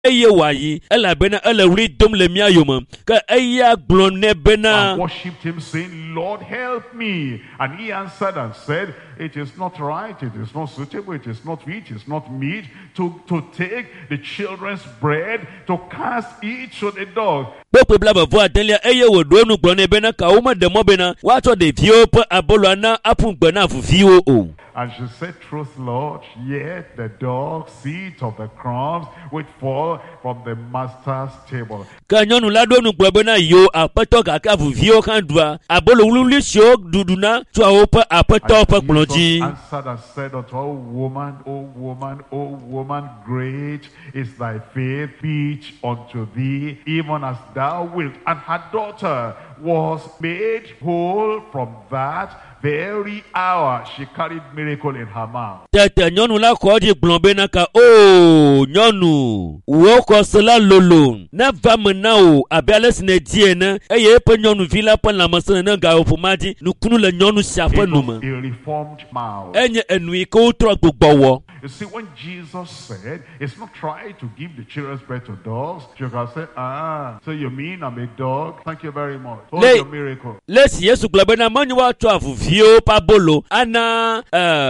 eye wayi ela bena ele ri dom le mia yoma ka eya glon ne bena and worshipped him, saying, Lord, help me. And he answered and said, it is not right, it is not suitable, it is not fit, it is not meet to take the children's bread to cast it to the dog. Pope blaba vo adelia eye wo do nu glon ne bena ka uma de mo bena wa to de vio pe abolo na apun gbe na fufio o. And she said, truth, Lord, yet the dogs eat of the crumbs which fall from the master's table. Ka nyonu la do nu gbe bena yo apeto ka ka fufio kan dua abolo wululi sho duduna to a opa apeto pa glonji. Answered and said unto her, O woman, great is thy faith, be it unto thee, even as thou wilt. And her daughter was made whole from that very hour. She carried miracle in her mouth. Tete nyonu la ko di glonbe na ka o nyonu wo ko sala lolo na va mena o abiale sine die na eye pe nyonu vila pa la masana na ga ofumadi nukunu le nyonu shafa numa. A reformed mouth. Enye enui ko tro gbogbo. You see, when Jesus said, it's not try to give the children's bread to dogs, you can say, so you mean I'm a dog? Thank you very much. Hold your miracle. Let's yesu globe na manu wa to avuvio pa bolo ana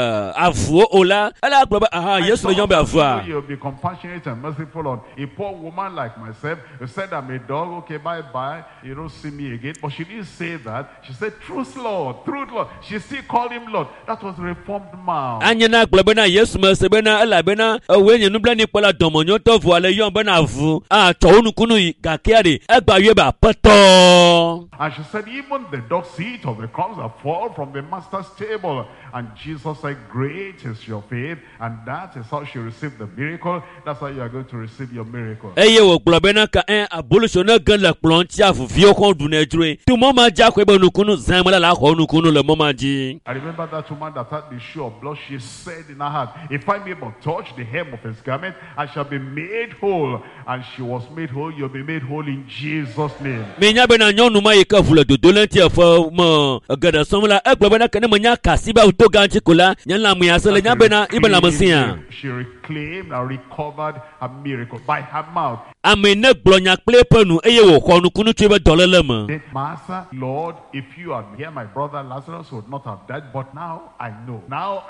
avuo ola ala globe yesu le yombe avua. You'll be compassionate and merciful on a poor woman like myself who said I'm a dog, okay, bye, you don't see me again. But she didn't say that. She said, truth, Lord. She still called him Lord. That was reformed mouth. Anya na globe na yesu sebena ala bena wenye nubla ni pola domonyo to vo ale yon bena vu to onukunu gakiare egba ye ba poto. And she said, even the dogs eat of the crumbs that fall from the master's table. And Jesus said, great is your faith, and that is how she received the miracle. That's how you are going to receive your miracle. Eye wo globe na ka abolution na gan le plonti afu vie kon du na dure tu mama ja ko be nukunu zanmala la ko nukunu le mama ji. I remember that woman that had the issue of blood. She said in her heart, if I may but touch the hem of his garment, I shall be made whole. And she was made whole. You'll be made whole in Jesus' name. Me nya be na nyonu ma yeka vula do dolenti afo mo gada somla e globe na kana manya kasiba uto ganchi kula nya la mu yasele nya be na ibela masia. She reclaimed and recovered her miracle by her mouth. Amene glonya plepenu eye wo konu kunu twebe dolelema. Master, Lord, if you had here, my brother Lazarus would not have died. But now I know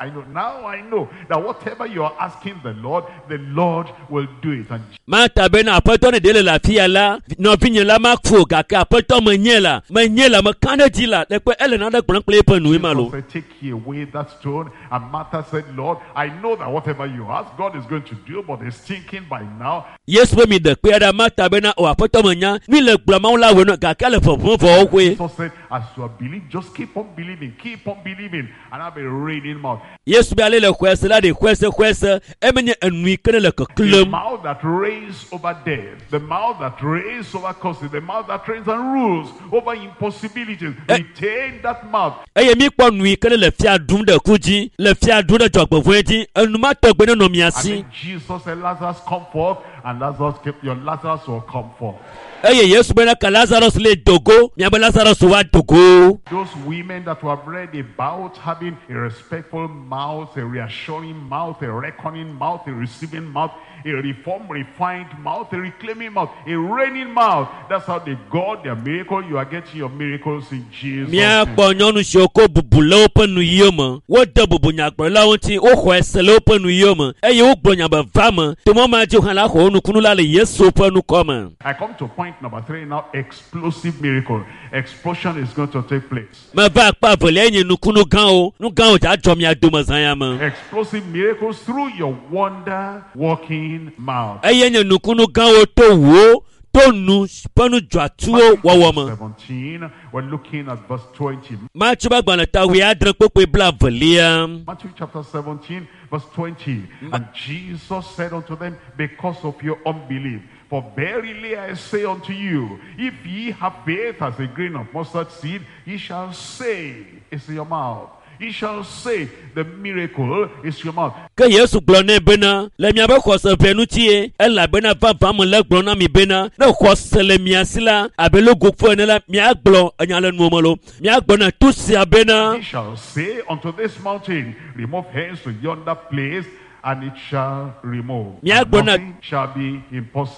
that whatever you are asking the Lord will do it. And Mata bena apoto ne dele la fiala no vinye la makfo kaka apoto menyela me kande dila le pe ele na da gbon plepenu imalo. Take away that stone. And Martha said, Lord, I know that whatever you ask, God is going to do, but it's thinking by now. Yes, we me de kweda mata bena o apoto menya ni le gbama la we no kaka le fofo fo okwe. Jesus said, as you are believing, just keep on believing, and I'll be raining mouth. Yes, be ale le kwese la de kwese emenye enui kene le The mouth that reigns over death, the mouth that reigns over causes, the mouth that reigns and rules over impossibilities. Retain that mouth. Eye mi kwa nui kene le fia dum de kuji, le fia dum de jogbo fwenji, enuma togbe no miasi. And Jesus said, Lazarus, come forth, and your Lazarus will come forth. Eye Yesu bena ka Lazarus le dogo, miabe Lazarus wa dogo. Those women that were read about having a respectful mouth, a reassuring mouth, a reckoning mouth, a receiving mouth, a reformed, refined mouth, a reclaiming mouth, a reigning mouth. That's how they got their miracle. You are getting your miracles in Jesus' name. Mia nyonu shoko bubule open nu yoma. What the bubu nyakbro la wonti o khwesele open nu yoma. Eye o gbronya ba vama. To mama ji han la ho nu kunu la le Yesu open nu come. I come to point number 3 now. Explosive miracle. Explosion is going to take place. Ma ba pa vole enye nu kunu gan o ja jomi adoma zanyama. Explosive miracles through your wonder working mouth. Enye nu kunu gan o to wo tonu panu jwatuo wawoma. 17, we're looking at verse 20. Matthew chapter 17, verse 20. And Jesus said unto them, because of your unbelief, for verily I say unto you, if ye have faith as a grain of mustard seed, ye shall say, it's in your mouth. He shall say, the miracle is your mouth. Que Yesu blone bena, le miabe kwose benutie, ela bena va mo le blona mi bena, na kwose le miasila, abelo gokfo ne la mia blon anyale nuomolo, mia gbona tusia bena. He shall say unto this mountain, remove hence to yonder place, and it shall remove. Nothing shall be impossible.